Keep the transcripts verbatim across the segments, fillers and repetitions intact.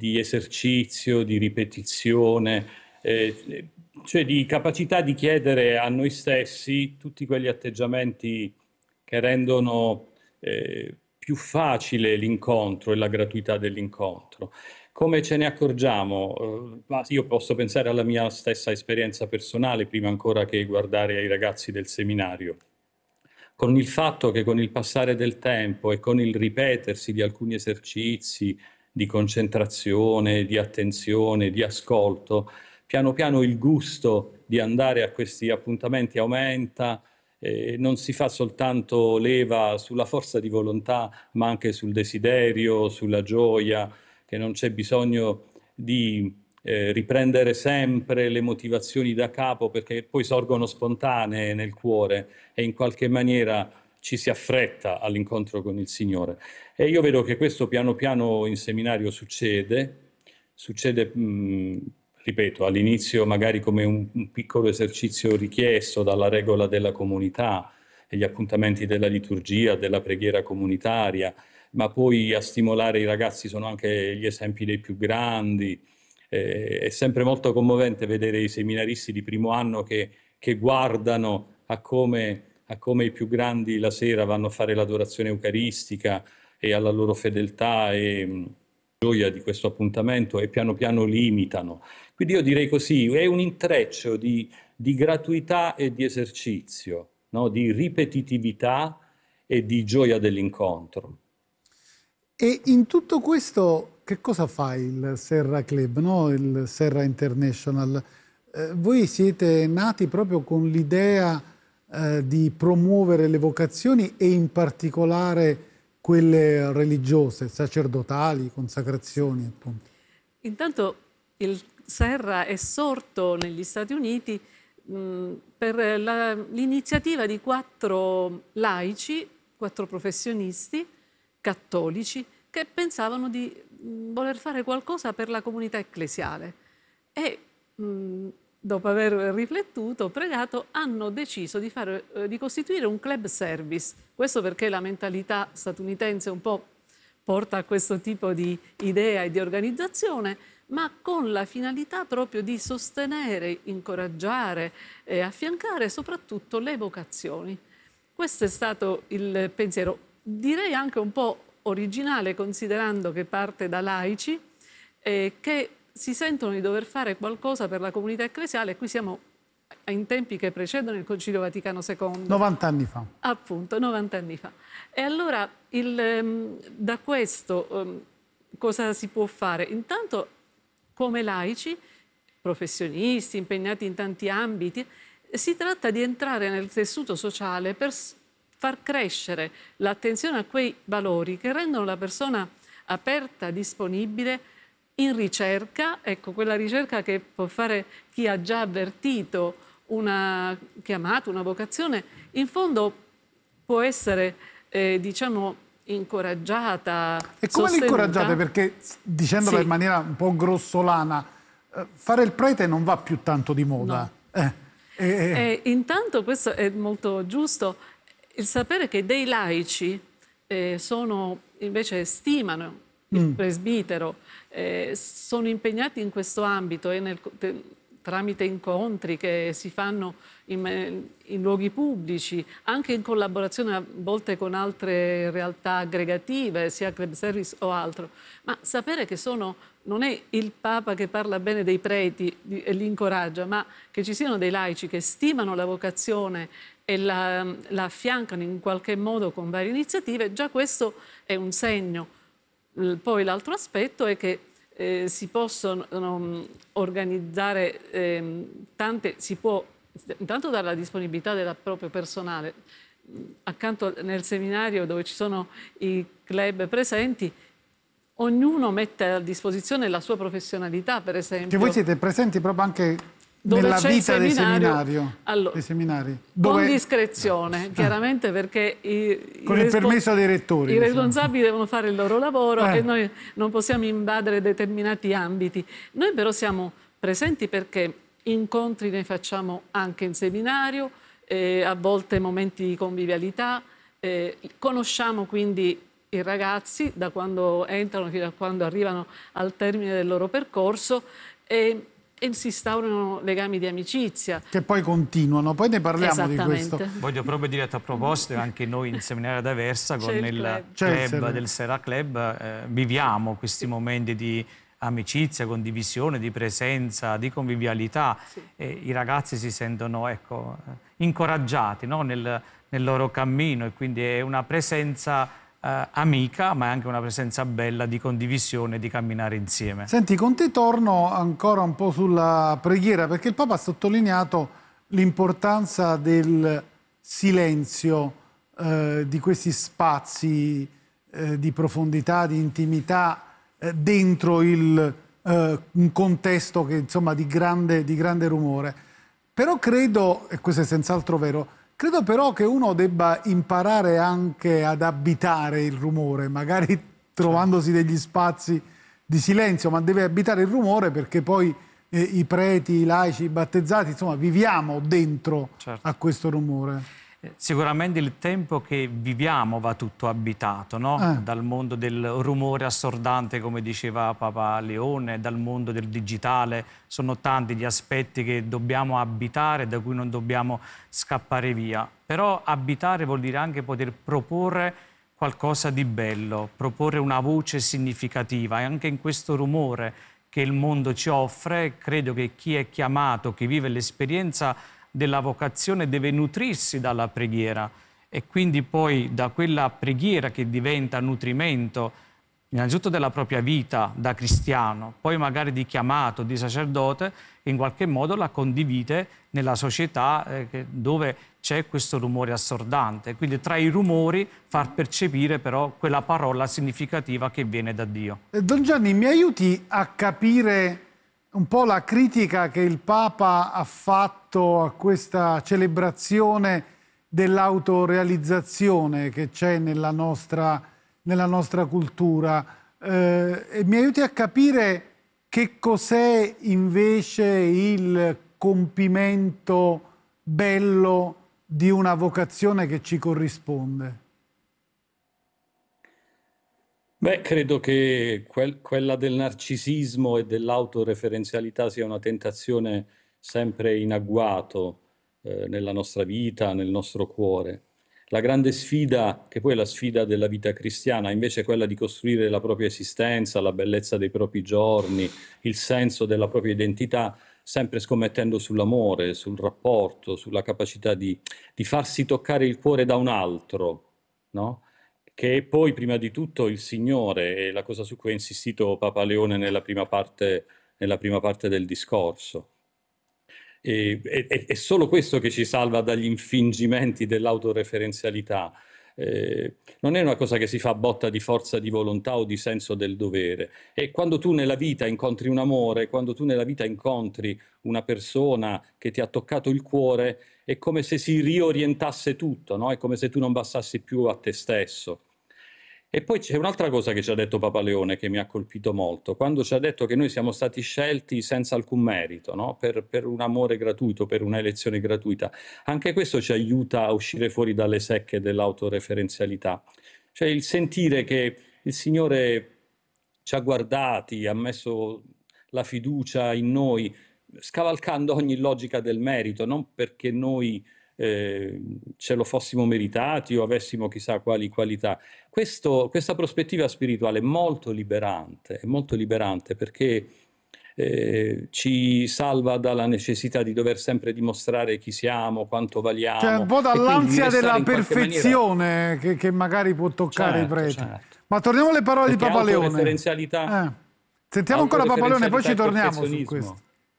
di esercizio, di ripetizione, eh, cioè di capacità di chiedere a noi stessi tutti quegli atteggiamenti che rendono eh, più facile l'incontro e la gratuità dell'incontro. Come ce ne accorgiamo? Eh, ma io posso pensare alla mia stessa esperienza personale prima ancora che guardare ai ragazzi del seminario. Con il fatto che con il passare del tempo e con il ripetersi di alcuni esercizi di concentrazione, di attenzione, di ascolto, piano piano il gusto di andare a questi appuntamenti aumenta, eh, non si fa soltanto leva sulla forza di volontà, ma anche sul desiderio, sulla gioia, che non c'è bisogno di eh, riprendere sempre le motivazioni da capo, perché poi sorgono spontanee nel cuore e in qualche maniera ci si affretta all'incontro con il Signore. E io vedo che questo piano piano in seminario succede, succede, mh, ripeto, all'inizio magari come un, un piccolo esercizio richiesto dalla regola della comunità e gli appuntamenti della liturgia, della preghiera comunitaria, ma poi a stimolare i ragazzi sono anche gli esempi dei più grandi. Eh, è sempre molto commovente vedere i seminaristi di primo anno che, che guardano a come, a come i più grandi la sera vanno a fare l'adorazione eucaristica e alla loro fedeltà e mh, gioia di questo appuntamento e piano piano li imitano. Quindi io direi così, è un intreccio di, di gratuità e di esercizio, no? Di ripetitività e di gioia dell'incontro. E in tutto questo che cosa fa il Serra Club, no? Il Serra International? Eh, voi siete nati proprio con l'idea eh, di promuovere le vocazioni e in particolare quelle religiose, sacerdotali, consacrazioni, appunto. Intanto il Serra è sorto negli Stati Uniti mh, per l'iniziativa di quattro laici, quattro professionisti cattolici che pensavano di mh, voler fare qualcosa per la comunità ecclesiale e mh, dopo aver riflettuto, pregato, hanno deciso di, fare, eh, di costituire un club service. Questo perché la mentalità statunitense un po' porta a questo tipo di idea e di organizzazione, ma con la finalità proprio di sostenere, incoraggiare e affiancare soprattutto le vocazioni. Questo è stato il pensiero, direi anche un po' originale, considerando che parte da laici eh, che si sentono di dover fare qualcosa per la comunità ecclesiale. Qui siamo in tempi che precedono il Concilio Vaticano secondo. novanta anni fa. Appunto, novanta anni fa. E allora il, da questo um, cosa si può fare? Intanto come laici, professionisti, impegnati in tanti ambiti, si tratta di entrare nel tessuto sociale per far crescere l'attenzione a quei valori che rendono la persona aperta, disponibile, in ricerca, ecco, quella ricerca che può fare chi ha già avvertito una chiamata, una vocazione, in fondo può essere, eh, diciamo, incoraggiata. E come li incoraggiate? Perché, dicendola sì, in maniera un po' grossolana, eh, fare il prete non va più tanto di moda. No. Eh, eh, eh, intanto, questo è molto giusto, il sapere che dei laici eh, sono, invece stimano il mm. presbitero, eh, sono impegnati in questo ambito e nel, te, tramite incontri che si fanno in, in luoghi pubblici, anche in collaborazione a volte con altre realtà aggregative, sia club service o altro. Ma sapere che sono, non è il Papa che parla bene dei preti e li incoraggia, ma che ci siano dei laici che stimano la vocazione e la, la affiancano in qualche modo con varie iniziative, già questo è un segno. Poi l'altro aspetto è che eh, si possono um, organizzare eh, tante, si può intanto dare la disponibilità della propria personale. Accanto nel seminario dove ci sono i club presenti, ognuno mette a disposizione la sua professionalità, per esempio. Che voi siete presenti proprio anche dove nella vita dei seminario, allora, dei seminari? Dove... Con discrezione, chiaramente, perché i, con i il permesso dei rettori. I diciamo. responsabili devono fare il loro lavoro eh. e noi non possiamo invadere determinati ambiti. Noi però siamo presenti perché incontri ne facciamo anche in seminario, eh, a volte momenti di convivialità, eh, conosciamo quindi i ragazzi da quando entrano fino a quando arrivano al termine del loro percorso e, e si instaurano legami di amicizia. Che poi continuano, poi ne parliamo di questo. Voglio proprio dire a proposito, anche noi in Seminario ad Aversa con il, il club, club del Serra Club eh, viviamo questi sì. momenti di amicizia, condivisione, di presenza, di convivialità. Sì. E i ragazzi si sentono ecco, incoraggiati no? nel, nel loro cammino e quindi è una presenza eh, amica, ma è anche una presenza bella di condivisione, di camminare insieme. Senti, con te torno ancora un po' sulla preghiera, perché il Papa ha sottolineato l'importanza del silenzio, eh, di questi spazi eh, di profondità, di intimità, dentro il, eh, un contesto che, insomma, di grande, di grande rumore. Però credo, e questo è senz'altro vero, credo però che uno debba imparare anche ad abitare il rumore, magari trovandosi degli spazi di silenzio, ma deve abitare il rumore perché poi eh, i preti, i laici, i battezzati, insomma, viviamo dentro certo. a questo rumore. Sicuramente il tempo che viviamo va tutto abitato, no? eh. Dal mondo del rumore assordante, come diceva Papa Leone, dal mondo del digitale. Sono tanti gli aspetti che dobbiamo abitare, da cui non dobbiamo scappare via. Però abitare vuol dire anche poter proporre qualcosa di bello, proporre una voce significativa. E anche in questo rumore che il mondo ci offre, credo che chi è chiamato, chi vive l'esperienza della vocazione deve nutrirsi dalla preghiera e quindi poi da quella preghiera che diventa nutrimento innanzitutto della propria vita da cristiano, poi magari di chiamato, di sacerdote, in qualche modo la condivide nella società eh, dove c'è questo rumore assordante. Quindi tra i rumori far percepire però quella parola significativa che viene da Dio. Don Gianni, mi aiuti a capire un po' la critica che il Papa ha fatto a questa celebrazione dell'autorealizzazione che c'è nella nostra, nella nostra cultura. Eh, e mi aiuti a capire che cos'è invece il compimento bello di una vocazione che ci corrisponde. Beh, credo che quel, quella del narcisismo e dell'autoreferenzialità sia una tentazione sempre in agguato eh, nella nostra vita, nel nostro cuore. La grande sfida, che poi è la sfida della vita cristiana, invece è quella di costruire la propria esistenza, la bellezza dei propri giorni, il senso della propria identità, sempre scommettendo sull'amore, sul rapporto, sulla capacità di, di farsi toccare il cuore da un altro, no? Che è poi prima di tutto il Signore, è la cosa su cui ha insistito Papa Leone nella prima parte, nella prima parte del discorso. E, è, è solo questo che ci salva dagli infingimenti dell'autoreferenzialità. Eh, non è una cosa che si fa a botta di forza di volontà o di senso del dovere. E quando tu nella vita incontri un amore, quando tu nella vita incontri una persona che ti ha toccato il cuore, è come se si riorientasse tutto, no? È come se tu non bassassi più a te stesso. E poi c'è un'altra cosa che ci ha detto Papa Leone che mi ha colpito molto, quando ci ha detto che noi siamo stati scelti senza alcun merito, no? per, per un amore gratuito, per una elezione gratuita. Anche questo ci aiuta a uscire fuori dalle secche dell'autoreferenzialità. Cioè il sentire che il Signore ci ha guardati, ha messo la fiducia in noi, scavalcando ogni logica del merito, non perché noi eh, ce lo fossimo meritati o avessimo chissà quali qualità. Questo, questa prospettiva spirituale è molto liberante, è molto liberante perché eh, ci salva dalla necessità di dover sempre dimostrare chi siamo, quanto valiamo. Cioè un po' dall'ansia della perfezione maniera... che, che magari può toccare certo, i preti. Certo. Ma torniamo alle parole perché di Papa Leone. Eh. Sentiamo ancora Papa Leone, poi ci torniamo su questo.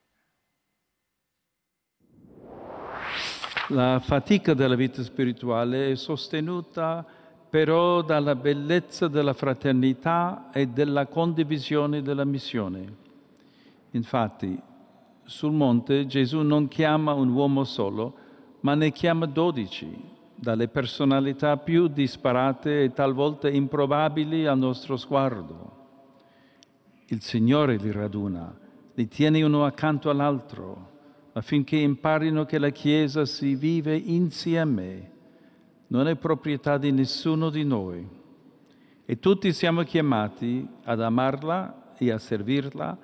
La fatica della vita spirituale è sostenuta però dalla bellezza della fraternità e della condivisione della missione. Infatti, sul monte Gesù non chiama un uomo solo, ma ne chiama dodici, dalle personalità più disparate e talvolta improbabili al nostro sguardo. Il Signore li raduna, li tiene uno accanto all'altro, affinché imparino che la Chiesa si vive insieme, non è proprietà di nessuno di noi. E tutti siamo chiamati ad amarla e a servirla